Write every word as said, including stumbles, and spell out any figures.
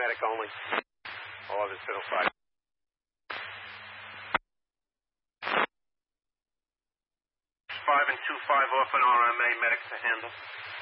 medic only. All others fiddle five. Five and two five off an R M A, medics to handle.